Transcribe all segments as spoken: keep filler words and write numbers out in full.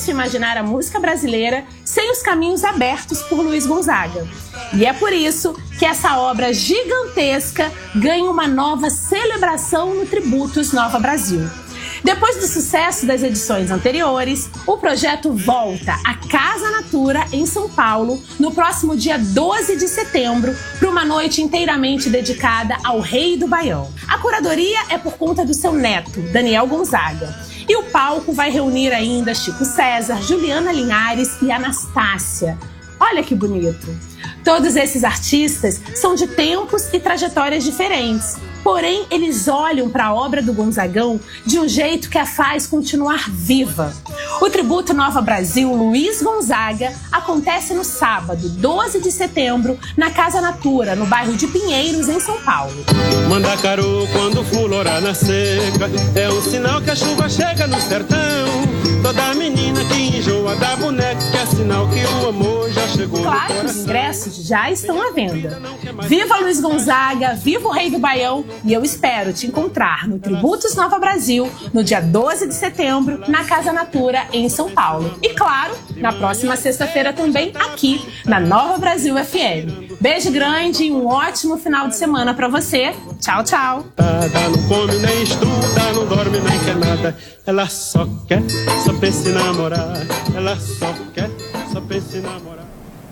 difícil imaginar a música brasileira sem os caminhos abertos por Luiz Gonzaga. E é por isso que essa obra gigantesca ganha uma nova celebração no Tributos Nova Brasil. Depois do sucesso das edições anteriores, o projeto volta à Casa Natura, em São Paulo, no próximo dia doze de setembro, para uma noite inteiramente dedicada ao Rei do Baião. A curadoria é por conta do seu neto, Daniel Gonzaga. E o palco vai reunir ainda Chico César, Juliana Linhares e Anastácia. Olha que bonito! Todos esses artistas são de tempos e trajetórias diferentes. Porém, eles olham para a obra do Gonzagão de um jeito que a faz continuar viva. O Tributo Nova Brasil Luiz Gonzaga acontece no sábado, doze de setembro, na Casa Natura, no bairro de Pinheiros, em São Paulo. Mandacaru, quando florar na seca, é um sinal que a chuva chega no sertão. Toda menina que enjoa da boneca, que é sinal que o amor já chegou. Claro que os ingressos já estão à venda. Viva Luiz Gonzaga, viva o Rei do Baião, e eu espero te encontrar no Tributos Nova Brasil no dia doze de setembro, na Casa Natura, em São Paulo. E claro, na próxima sexta-feira também aqui na Nova Brasil F M. Beijo grande e um ótimo final de semana pra você. Tchau, tchau. Não come nem estuda, não dorme nem quer nada. Ela só quer, só pensa em namorar. Ela só quer, só pensa em namorar.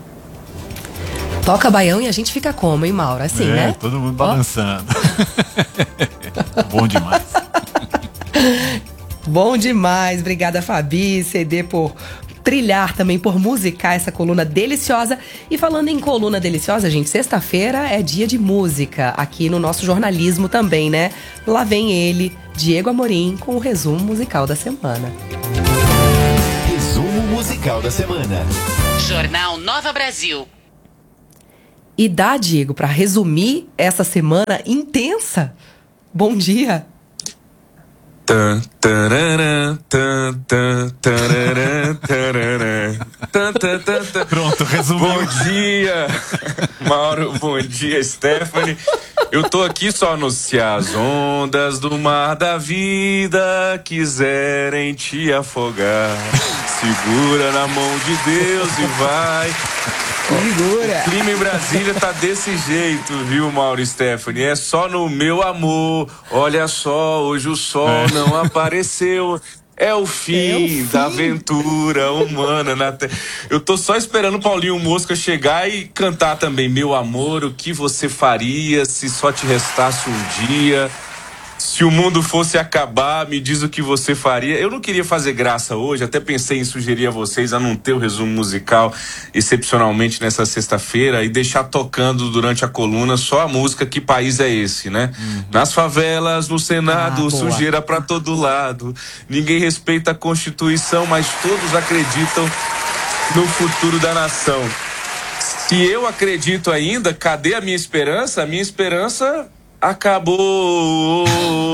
Toca baião e a gente fica como, hein, Mauro? Assim, é, né? Todo mundo balançando. Bom demais. Bom demais. Obrigada, Fabi, C D, por trilhar também, por musicar essa coluna deliciosa. E falando em coluna deliciosa, gente, sexta-feira é dia de música aqui no nosso jornalismo também, né? Lá vem ele, Diego Amorim, com o resumo musical da semana. Resumo musical da semana. Jornal Nova Brasil. E dá, Diego, para resumir essa semana intensa. Bom dia. Tan, tararã, tan, tan, tararã, tararã, tan, tan, tan, tan. Pronto, resumiu. Bom dia, Mauro. Bom dia, Stephanie. Eu tô aqui só anunciar as ondas do mar da vida quiserem te afogar. Segura na mão de Deus e vai. Segura. O clima em Brasília tá desse jeito, viu, Mauro e Stephanie? É só no meu amor. Olha só, hoje o sol é. não apareceu. É o fim, é o fim da aventura humana na terra. Eu tô só esperando o Paulinho Mosca chegar e cantar também. Meu amor, o que você faria se só te restasse um dia? Se o mundo fosse acabar, me diz o que você faria. Eu não queria fazer graça hoje, até pensei em sugerir a vocês a não ter o resumo musical excepcionalmente nessa sexta-feira e deixar tocando durante a coluna só a música Que País é Esse, né? Uhum. Nas favelas, no Senado, ah, sujeira pra todo lado. Ninguém respeita a Constituição, mas todos acreditam no futuro da nação. Se eu acredito ainda, cadê a minha esperança? A minha esperança... Acabou,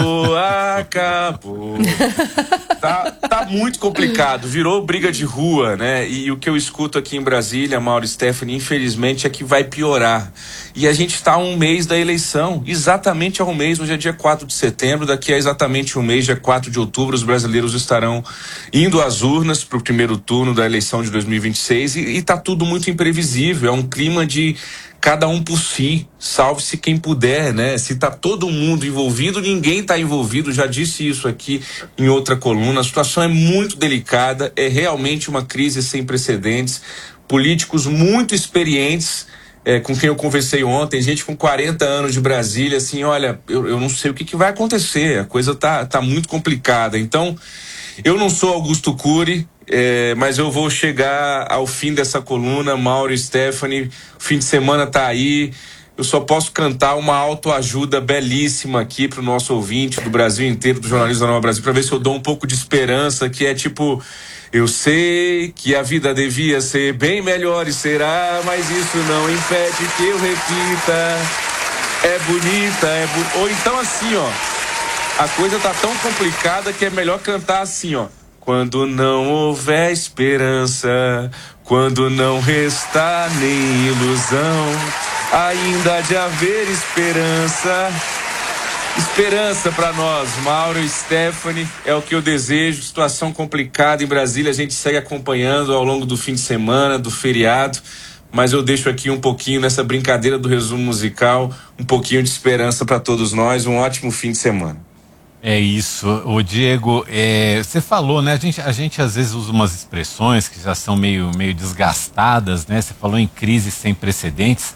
acabou. Tá, tá muito complicado, virou briga de rua, né? E o que eu escuto aqui em Brasília, Mauro e Stephanie, infelizmente é que vai piorar. E a gente está a um mês da eleição, exatamente a um mês, hoje é dia quatro de setembro, daqui a exatamente um mês, dia quatro de outubro, os brasileiros estarão indo às urnas para o primeiro turno da eleição de dois mil e vinte e seis e, e tá tudo muito imprevisível, é um clima de... Cada um por si, salve-se quem puder, né? Se tá todo mundo envolvido, ninguém tá envolvido, já disse isso aqui em outra coluna. A situação é muito delicada, é realmente uma crise sem precedentes. Políticos muito experientes, é, com quem eu conversei ontem, gente com quarenta anos de Brasília, assim, olha, eu, eu não sei o que, que vai acontecer, a coisa tá, tá muito complicada. Então, eu não sou Augusto Cury, É, mas eu vou chegar ao fim dessa coluna, Mauro e Stephanie, o fim de semana tá aí, eu só posso cantar uma autoajuda belíssima aqui pro nosso ouvinte do Brasil inteiro, do jornalismo da Nova Brasil, para ver se eu dou um pouco de esperança, que é tipo, eu sei que a vida devia ser bem melhor e será, mas isso não impede que eu repita, é bonita, é bu... ou então assim, ó, a coisa tá tão complicada que é melhor cantar assim, ó. Quando não houver esperança, quando não restar nem ilusão, ainda há de haver esperança. Esperança para nós, Mauro e Stephanie, é o que eu desejo. Situação complicada em Brasília, a gente segue acompanhando ao longo do fim de semana, do feriado, mas eu deixo aqui um pouquinho nessa brincadeira do resumo musical, um pouquinho de esperança para todos nós. Um ótimo fim de semana. É isso, o Diego, é, você falou, né? A gente, a gente às vezes usa umas expressões que já são meio, meio desgastadas, né? Você falou em crise sem precedentes,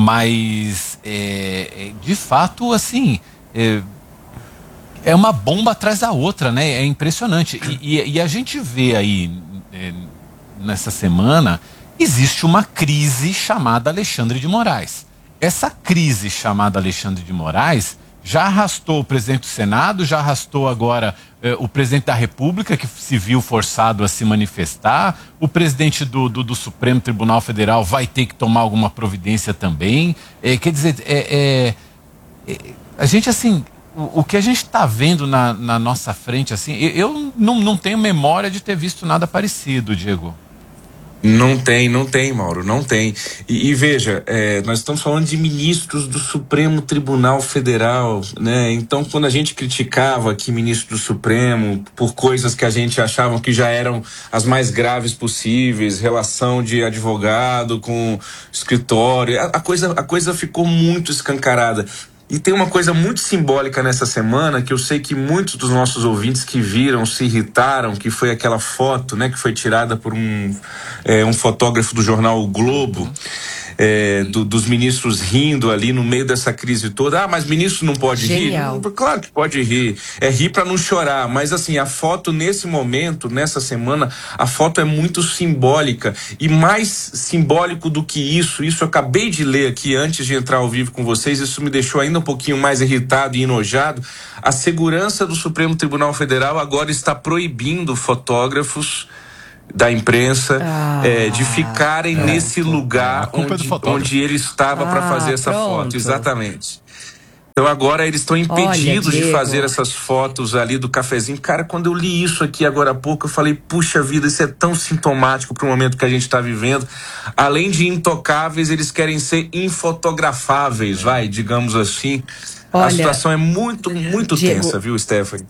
mas é, de fato, assim, é, é uma bomba atrás da outra, né? É impressionante. E, e, e a gente vê aí, é, nessa semana, existe uma crise chamada Alexandre de Moraes. Essa crise chamada Alexandre de Moraes já arrastou o presidente do Senado, já arrastou agora eh, o presidente da República, que se viu forçado a se manifestar, o presidente do, do, do Supremo Tribunal Federal vai ter que tomar alguma providência também. Eh, quer dizer, é, é, é, a gente, assim, o, o que a gente está vendo na, na nossa frente, assim, eu, eu não, não tenho memória de ter visto nada parecido, Diego. Não tem, não tem, Mauro, não tem. E, e veja, é, nós estamos falando de ministros do Supremo Tribunal Federal, né? Então, quando a gente criticava aqui ministro do Supremo por coisas que a gente achava que já eram as mais graves possíveis, relação de advogado com escritório, a, a coisa, a coisa ficou muito escancarada. E tem uma coisa muito simbólica nessa semana, que eu sei que muitos dos nossos ouvintes que viram se irritaram, que foi aquela foto, né, que foi tirada por um, é, um fotógrafo do jornal O Globo, é, do, dos ministros rindo ali no meio dessa crise toda. Ah, mas ministro não pode Genial. rir? Claro que pode rir. É rir para não chorar. Mas assim, a foto nesse momento, nessa semana, a foto é muito simbólica. E mais simbólico do que isso, isso eu acabei de ler aqui antes de entrar ao vivo com vocês, isso me deixou ainda um pouquinho mais irritado e enojado. A segurança do Supremo Tribunal Federal agora está proibindo fotógrafos da imprensa ah, é, de ficarem é, nesse lugar onde, onde ele estava ah, para fazer essa pronto. foto. Exatamente. Então agora eles estão impedidos Olha, de fazer essas fotos ali do cafezinho. Cara, quando eu li isso aqui agora há pouco, eu falei, puxa vida, isso é tão sintomático para o momento que a gente está vivendo. Além de intocáveis, eles querem ser infotografáveis, vai, digamos assim. Olha, a situação é muito, muito Diego, tensa, viu, Stephanie?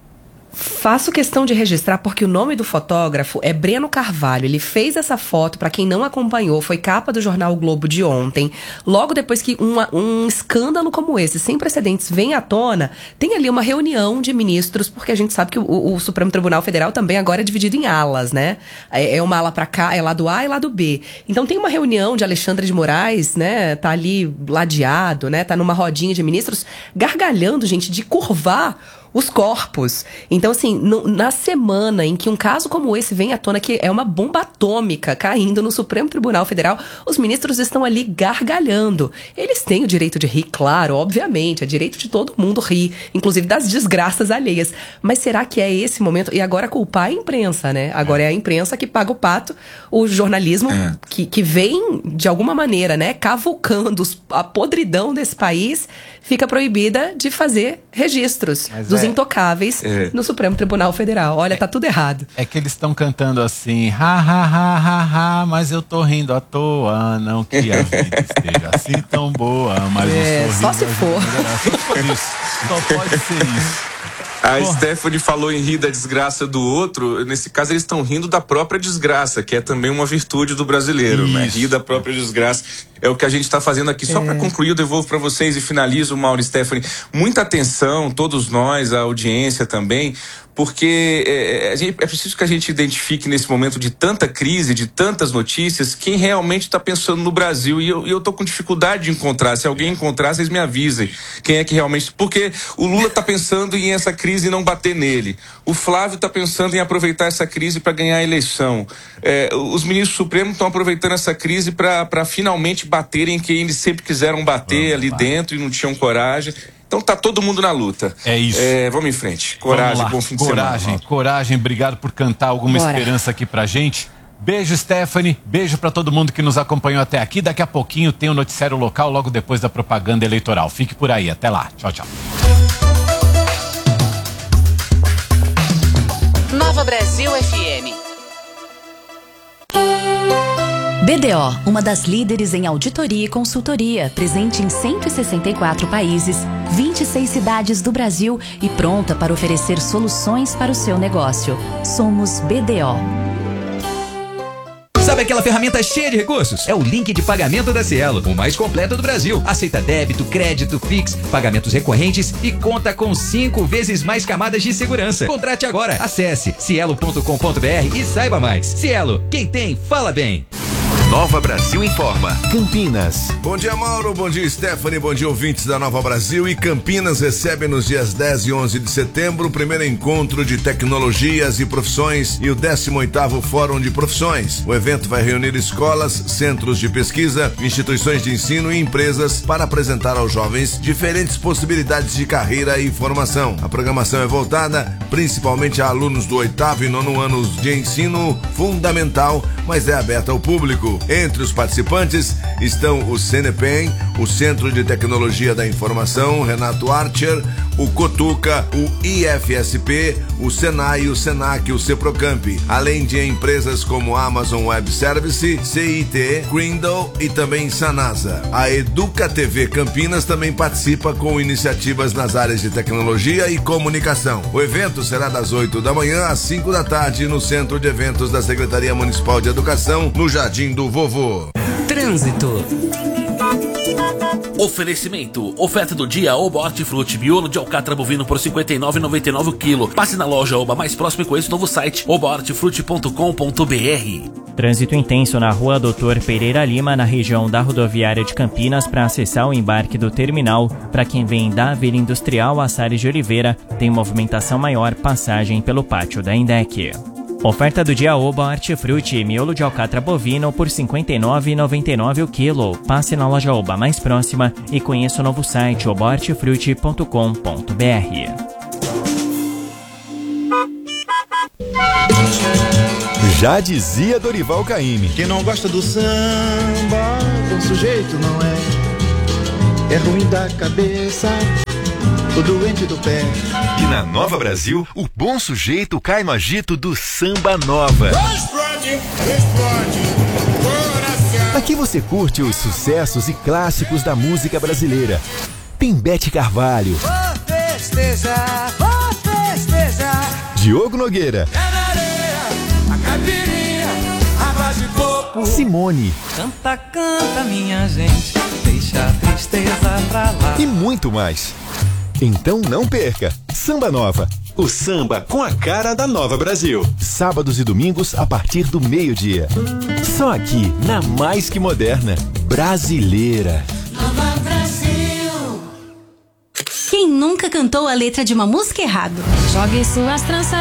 Faço questão de registrar porque o nome do fotógrafo é Breno Carvalho. Ele fez essa foto, para quem não acompanhou, foi capa do jornal o Globo de ontem. Logo depois que uma, um escândalo como esse, sem precedentes, vem à tona, tem ali uma reunião de ministros, porque a gente sabe que o, o Supremo Tribunal Federal também agora é dividido em alas, né? É, é uma ala para cá, é lado A e lado B. Então tem uma reunião de Alexandre de Moraes, né? Tá ali ladeado, né? Tá numa rodinha de ministros, gargalhando, gente, de curvar os corpos. Então, assim, no, na semana em que um caso como esse vem à tona, que é uma bomba atômica caindo no Supremo Tribunal Federal, os ministros estão ali gargalhando. Eles têm o direito de rir, claro, obviamente, é direito de todo mundo rir, inclusive das desgraças alheias. Mas será que é esse momento? E agora culpar a imprensa, né? Agora é a imprensa que paga o pato, o jornalismo é. que, que vem, de alguma maneira, né, cavucando os, a podridão desse país, fica proibida de fazer registros Mas dos é. intocáveis é. no Supremo Tribunal Federal. Olha, é, tá tudo errado. É que eles estão cantando assim, ha, ha, ha, ha, ha, mas eu tô rindo à toa, não que a vida esteja assim tão boa, mas é, o sorriso... Só se for. Só se for isso. Só pode ser isso. A Porra. Stephanie falou em rir da desgraça do outro. Nesse caso, eles estão rindo da própria desgraça, que é também uma virtude do brasileiro, Isso. né? Rir da própria desgraça é o que a gente está fazendo aqui. Só é. para concluir, eu devolvo para vocês e finalizo, Mauro e Stephanie. Muita atenção, todos nós, a audiência também, porque é, a gente, é preciso que a gente identifique nesse momento de tanta crise, de tantas notícias, quem realmente está pensando no Brasil. E eu, eu tô com dificuldade de encontrar. Se alguém encontrar, vocês me avisem. Quem é que realmente... Porque o Lula está pensando em essa crise e não bater nele. O Flávio está pensando em aproveitar essa crise para ganhar a eleição. É, os ministros supremos estão aproveitando essa crise para finalmente baterem quem eles sempre quiseram bater Vamos ali lá. dentro e não tinham coragem. Então tá todo mundo na luta. É isso. É, vamos em frente. Coragem, bom fim de semana. Coragem, coragem. Obrigado por cantar alguma Bora. esperança aqui pra gente. Beijo, Stephanie. Beijo pra todo mundo que nos acompanhou até aqui. Daqui a pouquinho tem o noticiário local logo depois da propaganda eleitoral. Fique por aí. Até lá. Tchau, tchau. Nova Brasil F M. B D O, uma das líderes em auditoria e consultoria, presente em cento e sessenta e quatro países, vinte e seis cidades do Brasil e pronta para oferecer soluções para o seu negócio. Somos B D O. Sabe aquela ferramenta cheia de recursos? É o link de pagamento da Cielo, o mais completo do Brasil. Aceita débito, crédito, Pix, pagamentos recorrentes e conta com cinco vezes mais camadas de segurança. Contrate agora. Acesse cielo ponto com ponto br e saiba mais. Cielo, quem tem, fala bem. Nova Brasil informa. Campinas. Bom dia, Mauro. Bom dia, Stephanie. Bom dia, ouvintes da Nova Brasil. E Campinas recebe nos dias dez e onze de setembro o primeiro encontro de tecnologias e profissões e o décimo oitavo Fórum de Profissões. O evento vai reunir escolas, centros de pesquisa, instituições de ensino e empresas para apresentar aos jovens diferentes possibilidades de carreira e formação. A programação é voltada principalmente a alunos do oitavo e nono anos de ensino fundamental, mas é aberta ao público. Entre os participantes estão o CENEPEM, o Centro de Tecnologia da Informação, Renato Archer, o Cotuca, o I F S P, o Senai, o Senac, o Ceprocamp, além de empresas como Amazon Web Service, C I T, Grindle e também Sanasa. A Educa T V Campinas também participa com iniciativas nas áreas de tecnologia e comunicação. O evento será das oito da manhã às cinco da tarde no Centro de Eventos da Secretaria Municipal de Educação, no Jardim do Vovô. Trânsito. Oferecimento. Oferta do dia Oba Hortifruti. Miolo de alcatra bovino por cinquenta e nove reais e noventa e nove centavos o quilo. Passe na loja Oba mais próxima e conheça o novo site oba hortifruti ponto com ponto br. Trânsito intenso na rua Doutor Pereira Lima, na região da rodoviária de Campinas, para acessar o embarque do terminal. Para quem vem da Vila Industrial a Salles de Oliveira, tem movimentação maior, passagem pelo pátio da Indec. Oferta do dia Oba Hortifruti, miolo de alcatra bovino por cinquenta e nove reais e noventa e nove centavos o quilo. Passe na loja Oba mais próxima e conheça o novo site oba hortifruti ponto com ponto br. Já dizia Dorival Caymmi. Quem não gosta do samba, bom sujeito não é. É ruim da cabeça, o doente do pé. E na Nova Brasil, o bom sujeito cai no agito do Samba Nova. Explode, explode, coração. Aqui você curte os sucessos e clássicos da música brasileira. Tem Bete Carvalho. Vou festejar, vou festejar. Diogo Nogueira. É na areia, a caipirinha, a base de coco. Simone. Canta, canta, minha gente, deixa a tristeza pra lá. E muito mais. Então não perca, Samba Nova. O samba com a cara da Nova Brasil. Sábados e domingos a partir do meio-dia. Só aqui, na Mais Que Moderna, Brasileira. Nova Brasil. Quem nunca cantou a letra de uma música errado? Jogue suas tranças